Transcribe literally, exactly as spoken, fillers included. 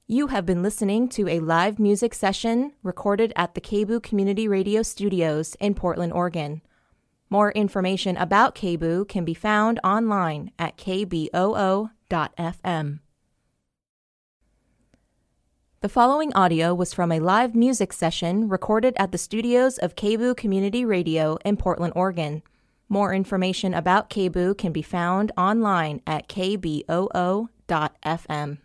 You have been listening to a live music session recorded at the K B O O Community Radio Studios in Portland, Oregon. More information about K B O O can be found online at k b o o dot f m. The following audio was from a live music session recorded at the studios of K B O O Community Radio in Portland, Oregon. More information about K B O O can be found online at k b o o dot f m.